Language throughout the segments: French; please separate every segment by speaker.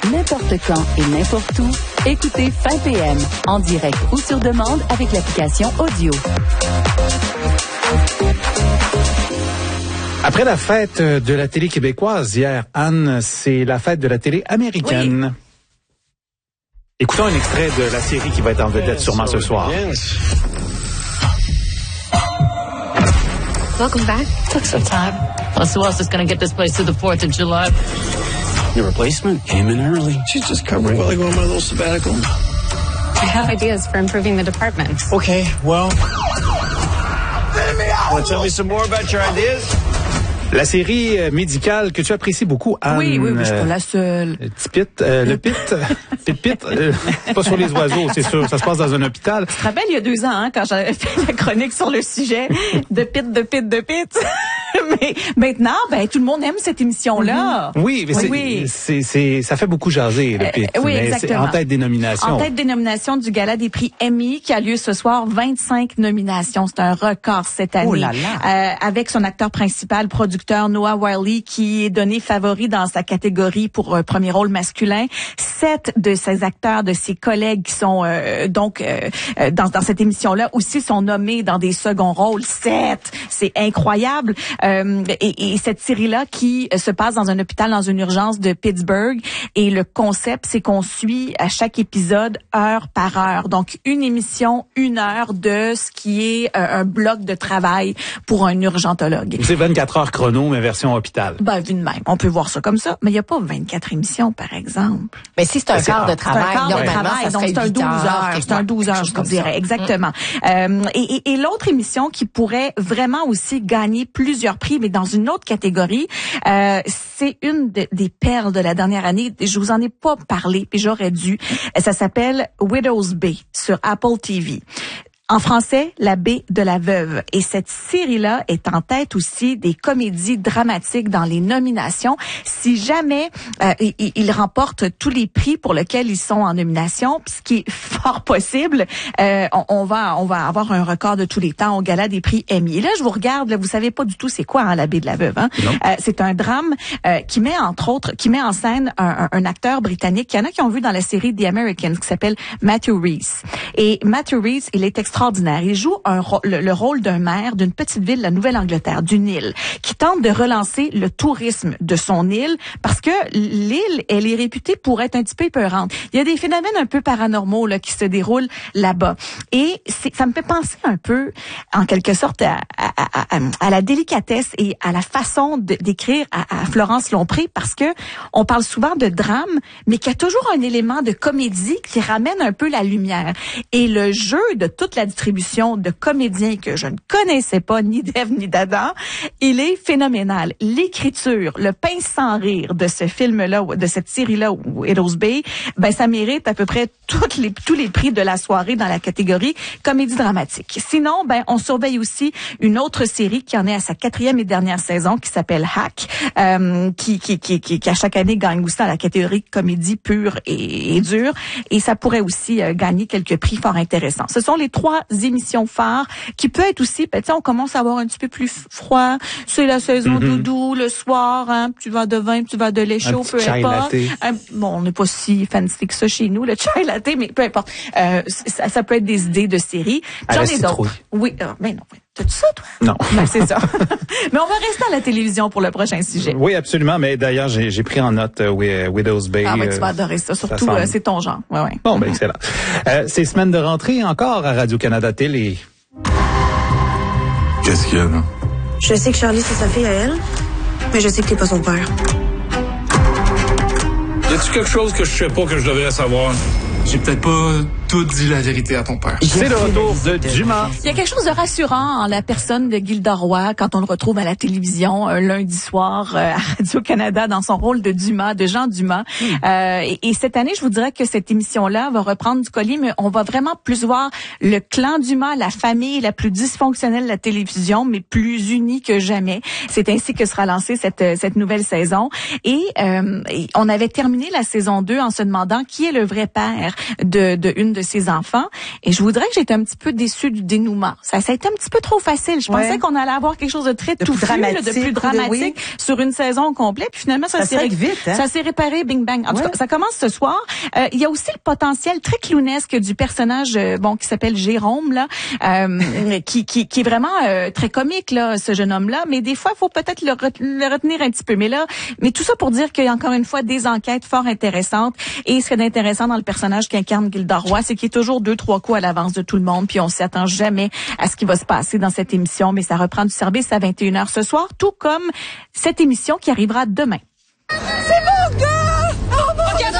Speaker 1: N'importe quand et n'importe où, écoutez Fin PM en direct ou sur demande avec l'application Audio.
Speaker 2: Après la fête de la télé québécoise hier, Anne, c'est la fête de la télé américaine. Oui. Écoutons un extrait de la série qui va être en vedette sûrement ce soir.
Speaker 3: Welcome back. Took some time. Who else is going to get this place to the 4th of July?
Speaker 4: Your replacement came in early. She's just covering while I go on my little sabbatical.
Speaker 3: I have ideas for improving the department.
Speaker 4: Okay, well... Want to tell me some more about your ideas?
Speaker 2: La série médicale que tu apprécies beaucoup, Anne.
Speaker 5: Oui, je suis pas la seule.
Speaker 2: Le Pit, c'est pas sur les oiseaux, c'est sûr. Ça se passe dans un hôpital.
Speaker 5: Tu te rappelles, il y a 2 ans, quand j'avais fait la chronique sur le sujet de Pit. Mais maintenant, tout le monde aime cette émission-là.
Speaker 2: Oui, mais ça fait beaucoup jaser, le Pit.
Speaker 5: Oui, exactement.
Speaker 2: En tête des nominations.
Speaker 5: En tête des nominations du gala des prix Emmy, qui a lieu ce soir, 25 nominations. C'est un record cette année.
Speaker 6: Oh là là.
Speaker 5: Avec son acteur principal, producteur Noah Wyle, qui est donné favori dans sa catégorie pour premier rôle masculin. 7 de ses acteurs, de ses collègues qui sont dans cette émission-là aussi sont nommés dans des seconds rôles. 7! C'est incroyable. Et cette série-là qui se passe dans un hôpital, dans une urgence de Pittsburgh. Et le concept, c'est qu'on suit à chaque épisode heure par heure. Donc, une émission, 1 heure de ce qui est un bloc de travail pour un urgentologue.
Speaker 2: C'est 24 heures chrono, mais version hôpital.
Speaker 5: Vu de même. On peut voir ça comme ça. Mais il n'y a pas 24 émissions, par exemple.
Speaker 6: Mais si c'est un quart de travail.
Speaker 5: C'est un quart de travail. Donc, c'est un 12 heures. C'est un 12 heures, je vous dirais. Exactement. Et l'autre émission qui pourrait vraiment aussi gagner plusieurs prix, mais dans une autre catégorie, c'est une des perles de la dernière année. Je vous en ai pas parlé, puis j'aurais dû. Ça s'appelle Widow's Bay sur Apple TV. En français, La baie de la veuve. Et cette série-là est en tête aussi des comédies dramatiques dans les nominations. Si jamais ils remportent tous les prix pour lesquels ils sont en nomination, ce qui est fort possible, on va avoir un record de tous les temps au gala des prix Emmy. Et là, je vous regarde, là, vous savez pas du tout c'est quoi La baie de la veuve. Hein? C'est un drame qui met en scène un acteur britannique. Il y en a qui ont vu dans la série The Americans qui s'appelle Matthew Rhys. Et Matthew Rhys, il est extraordinaire. Il joue le rôle d'un maire d'une petite ville de la Nouvelle-Angleterre, d'une île, qui tente de relancer le tourisme de son île parce que l'île, elle est réputée pour être un petit peu épeurante. Il y a des phénomènes un peu paranormaux là qui se déroulent là-bas. Et ça me fait penser un peu, en quelque sorte, à la délicatesse et à la façon d'écrire à Florence Lompré, parce que on parle souvent de drame, mais qu'il y a toujours un élément de comédie qui ramène un peu la lumière. Et le jeu de toute la distribution de comédiens que je ne connaissais pas, ni d'Ève ni d'Adam, il est phénoménal. L'écriture, le pince sans rire de ce film-là, de cette série-là, Widow's Bay, ça mérite à peu près tous les prix de la soirée dans la catégorie comédie dramatique. Sinon, on surveille aussi une autre série qui en est à sa 4e et dernière saison, qui s'appelle Hack, qui à chaque année gagne aussi dans la catégorie comédie pure et dure. Et ça pourrait aussi gagner quelques prix fort intéressants. Ce sont les 3 émissions phares qui peut être aussi, on commence à avoir un petit peu plus froid. C'est la saison doudou, le soir, hein, tu vas de vin, tu vas de lait chaud, peu importe. On n'est pas si fancy que ça chez nous, le chai latte, mais peu importe. Ça peut être des idées de séries. J'en ai d'autres. Oui, mais non. T'as-tu ça, toi?
Speaker 2: Non.
Speaker 5: C'est ça. Mais on va rester à la télévision pour le prochain sujet.
Speaker 2: Oui, absolument. Mais d'ailleurs, j'ai pris en note Widow's Bay.
Speaker 5: Tu vas adorer ça. Surtout, c'est ton genre. Ouais.
Speaker 2: Bon, excellent. C'est semaine de rentrée encore à Radio-Canada Télé.
Speaker 7: Qu'est-ce qu'il y a, là?
Speaker 8: Je sais que Charlie, c'est sa fille à elle, mais je sais que t'es pas son père.
Speaker 7: Y a-tu quelque chose que je sais pas que je devrais savoir? J'ai peut-être pas tout dit la vérité à ton père.
Speaker 2: C'est le retour de Dumas.
Speaker 5: Il y a quelque chose de rassurant en la personne de Gilda Roy quand on le retrouve à la télévision lundi soir à Radio-Canada dans son rôle de Dumas, de Jean Dumas. Et cette année, je vous dirais que cette émission-là va reprendre du collier, mais on va vraiment plus voir le clan Dumas, la famille la plus dysfonctionnelle de la télévision, mais plus unie que jamais. C'est ainsi que sera lancée cette nouvelle saison. Et on avait terminé la saison 2 en se demandant qui est le vrai père de une de de ses enfants. Et je voudrais que j'étais un petit peu déçue du dénouement. Ça a été un petit peu trop facile. Je pensais qu'on allait avoir quelque chose de très touffu, de plus dramatique sur une saison complète. Puis finalement, ça s'est réparé, bing bang. En tout cas, ça commence ce soir. Il y a aussi le potentiel très clownesque du personnage, qui s'appelle Jérôme, là, qui est vraiment très comique, là, ce jeune homme-là. Mais des fois, il faut peut-être le retenir un petit peu. Mais tout ça pour dire qu'il y a encore une fois des enquêtes fort intéressantes. Et ce qui est intéressant dans le personnage qu'incarne Gilda Roy, c'est qu'il est toujours 2-3 coups à l'avance de tout le monde. Puis on s'y attend jamais à ce qui va se passer dans cette émission. Mais ça reprend du service à 21h ce soir, tout comme cette émission qui arrivera demain.
Speaker 9: C'est mon gars! Oh mon Dieu!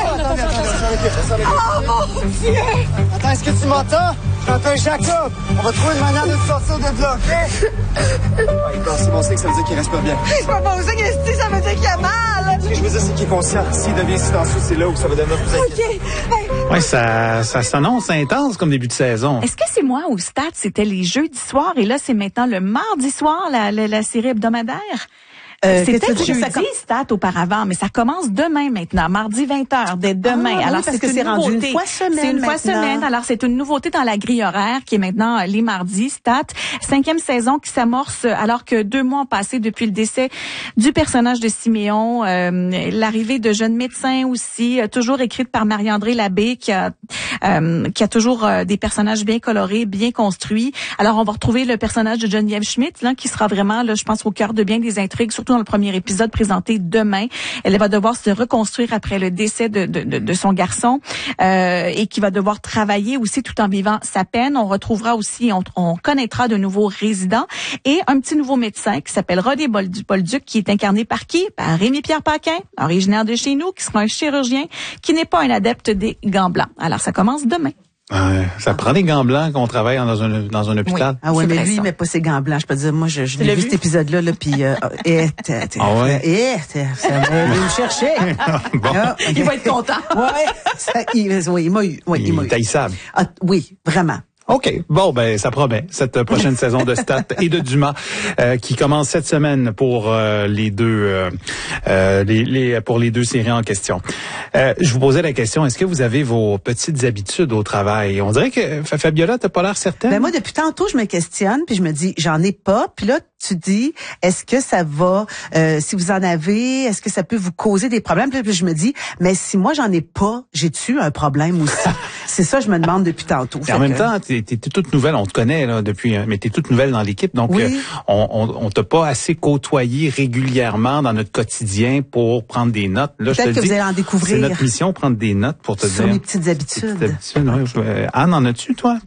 Speaker 9: Oh mon Dieu!
Speaker 10: Attends, est-ce que tu m'entends? J'entends Jacob! On va trouver une manière de sortir de là, OK? C'est bon signe, ça veut dire qu'il respire bien.
Speaker 9: C'est pas bon signe, ça veut dire qu'il a mal!
Speaker 10: Ce que je veux dire, c'est qu'il est conscient. S'il devient silencieux, c'est là où ça va devenir plus inquiétant.
Speaker 9: OK.
Speaker 2: Oui, ça s'annonce intense comme début de saison.
Speaker 5: Est-ce que c'est moi au stade, c'était les jeudis soirs et là, c'est maintenant le mardi soir, la série hebdomadaire? C'était jeudi Stat auparavant, mais ça commence demain maintenant, mardi 20h, dès demain.
Speaker 6: Alors parce que c'est rendu une fois semaine.
Speaker 5: C'est une fois semaine. Alors c'est une nouveauté dans la grille horaire qui est maintenant les mardis Stat. 5e saison qui s'amorce alors que 2 mois ont passé depuis le décès du personnage de Siméon, l'arrivée de jeunes médecins aussi, toujours écrite par Marie-André Labbé qui a toujours des personnages bien colorés, bien construits. Alors on va retrouver le personnage de Geneviève Schmidt là, qui sera vraiment là, je pense, au cœur de bien des intrigues, surtout dans le premier épisode présenté demain. Elle va devoir se reconstruire après le décès de son garçon et qui va devoir travailler aussi tout en vivant sa peine. On retrouvera aussi, on connaîtra de nouveaux résidents et un petit nouveau médecin qui s'appelle Rodé Bolduc, qui est incarné par qui? Par Rémi-Pierre Paquin, originaire de chez nous, qui sera un chirurgien qui n'est pas un adepte des gants blancs. Alors ça commence demain.
Speaker 2: Ça prend des gants blancs qu'on travaille dans un hôpital.
Speaker 6: Oui. Ah ouais, mais lui, il met pas ses gants blancs. Je peux te dire, moi, je l'ai vu cet épisode-là, puis ça m'a me chercher.
Speaker 2: Bon.
Speaker 5: Il va être content.
Speaker 6: Il m'a eu.
Speaker 2: Il est taillissable.
Speaker 6: Ah, oui, vraiment.
Speaker 2: OK. Bon, ben, ça promet. Cette prochaine saison de Stat et de Dumas, qui commence cette semaine pour les deux séries en question. Je vous posais la question, est-ce que vous avez vos petites habitudes au travail? On dirait que Fabiola, t'as pas l'air certaine.
Speaker 6: Ben, moi, depuis tantôt, je me questionne, puis je me dis, j'en ai pas. Puis là, tu dis, est-ce que ça va, si vous en avez, est-ce que ça peut vous causer des problèmes? Puis je me dis, mais si moi, j'en ai pas, j'ai-tu un problème aussi? C'est ça, je me demande depuis tantôt.
Speaker 2: Et en même temps, t'es toute nouvelle, on te connaît là depuis, mais t'es toute nouvelle dans l'équipe, donc oui. On t'a pas assez côtoyé régulièrement dans notre quotidien pour prendre des notes. Là,
Speaker 6: peut-être que vous allez en découvrir.
Speaker 2: C'est notre mission, prendre des notes pour te dire.
Speaker 6: Sur mes petites habitudes.
Speaker 2: Anne, en as-tu, toi?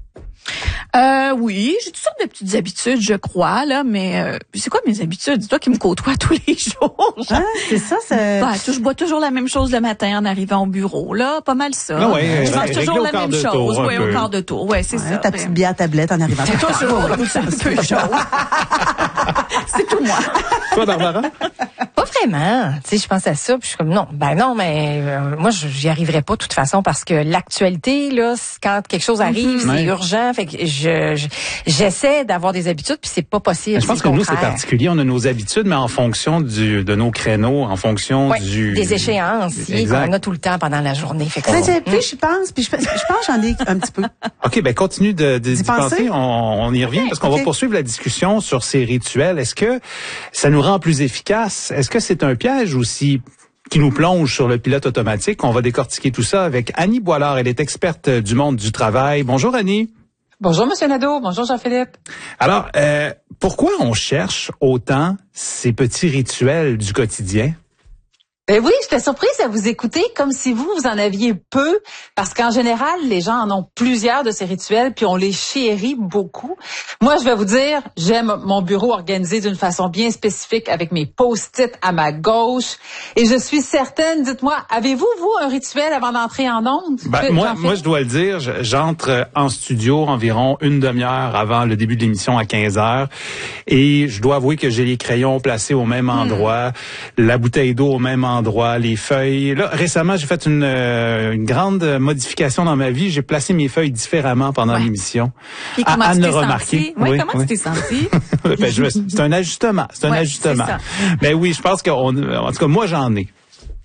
Speaker 5: Oui, j'ai toutes sortes de petites habitudes, je crois, là, mais c'est quoi mes habitudes? C'est toi qui me côtoies tous les jours.
Speaker 6: C'est ça,
Speaker 5: je bois toujours la même chose le matin en arrivant au bureau, là, pas mal ça.
Speaker 2: Ah ouais,
Speaker 5: je mange toujours la même chose, oui, au quart de tour, ouais, c'est ça.
Speaker 6: Ta petite bière à tablette en arrivant.
Speaker 5: C'est toujours un peu chaud. C'est tout moi.
Speaker 2: Toi, Barbara?
Speaker 11: Pas vraiment. Tu sais, je pense à ça, puis je suis comme non, mais moi j'y arriverai pas de toute façon parce que l'actualité là, quand quelque chose arrive, c'est urgent, fait que j'essaie d'avoir des habitudes puis c'est pas possible.
Speaker 2: Je pense que nous c'est particulier, on a nos habitudes mais en fonction de nos créneaux, en fonction
Speaker 11: des échéances, on en a tout le temps pendant la journée. Fait que
Speaker 6: je pense j'en ai un petit peu.
Speaker 2: OK, ben continue d'y penser, on y revient parce qu'on va poursuivre la discussion sur ces rituels. Est-ce que ça nous rend plus efficaces? Est-ce que c'est un piège aussi qui nous plonge sur le pilote automatique? On va décortiquer tout ça avec Annie Boilard. Elle est experte du monde du travail. Bonjour Annie.
Speaker 12: Bonjour Monsieur Nadeau. Bonjour Jean-Philippe.
Speaker 2: Alors, pourquoi on cherche autant ces petits rituels du quotidien?
Speaker 12: Ben oui, j'étais surprise à vous écouter comme si vous en aviez peu, parce qu'en général, les gens en ont plusieurs de ces rituels, puis on les chérit beaucoup. Moi, je vais vous dire, j'aime mon bureau organisé d'une façon bien spécifique avec mes post-it à ma gauche, et je suis certaine, dites-moi, avez-vous, vous, un rituel avant d'entrer en ondes?
Speaker 2: Ben, moi, je dois le dire, j'entre en studio environ une demi-heure avant le début de l'émission à 15h, et je dois avouer que j'ai les crayons placés au même endroit, la bouteille d'eau au même endroit, les feuilles. Là, récemment, j'ai fait une grande modification dans ma vie. J'ai placé mes feuilles différemment pendant l'émission.
Speaker 5: À ne remarquer. Oui, comment tu t'es senti?
Speaker 2: C'est un ajustement. C'est un ajustement. Mais oui, je pense en tout cas, moi, j'en ai.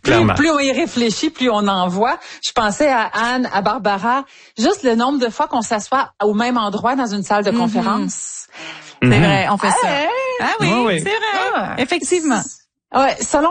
Speaker 2: Clairement.
Speaker 12: Plus on y réfléchit, plus on en voit. Je pensais à Anne, à Barbara, juste le nombre de fois qu'on s'assoit au même endroit dans une salle de conférence.
Speaker 5: C'est vrai, on fait ça.
Speaker 12: Hey.
Speaker 5: Ah oui, c'est vrai. Effectivement.
Speaker 12: Ouais, selon